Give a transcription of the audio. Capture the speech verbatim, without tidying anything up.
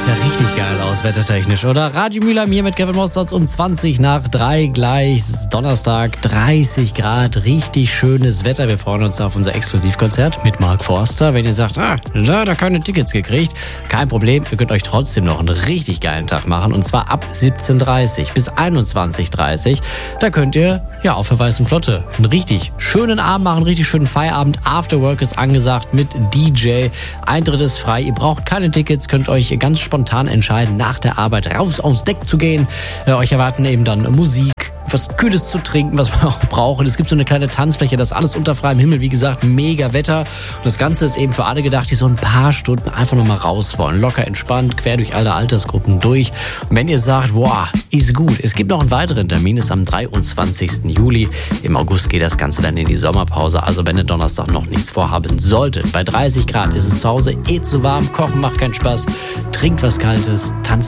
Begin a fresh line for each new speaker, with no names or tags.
sieht's ja richtig geil aus, wettertechnisch, oder? Radio Mühlheim hier mit Kevin Mosters um zwanzig nach drei gleich. Es ist Donnerstag, dreißig Grad, richtig schönes Wetter. Wir freuen uns auf unser Exklusivkonzert mit Mark Forster. Wenn ihr sagt, ah, leider keine Tickets gekriegt, kein Problem, ihr könnt euch trotzdem noch einen richtig geilen Tag machen. Und zwar ab siebzehn Uhr dreißig bis einundzwanzig Uhr dreißig. Da könnt ihr, ja, auf der Weißen Flotte einen richtig schönen Abend machen, einen richtig schönen Feierabend. Afterwork ist angesagt mit D J. Eintritt ist frei. Ihr braucht keine Tickets, könnt euch ganz spontan entscheiden, nach der Arbeit raus aufs Deck zu gehen. Äh, euch erwarten eben dann Musik, was Kühles zu trinken, was man auch braucht. Es gibt so eine kleine Tanzfläche, das alles unter freiem Himmel. Wie gesagt, mega Wetter. Und das Ganze ist eben für alle gedacht, die so ein paar Stunden einfach nochmal raus wollen. Locker entspannt, quer durch alle Altersgruppen durch. Und wenn ihr sagt, boah, ist gut. Es gibt noch einen weiteren Termin, ist am dreiundzwanzigsten Juli. Im August geht das Ganze dann in die Sommerpause. Also wenn ihr Donnerstag noch nichts vorhaben solltet. Bei dreißig Grad ist es zu Hause eh zu warm. Kochen macht keinen Spaß. Trinkt was Kaltes, tanzt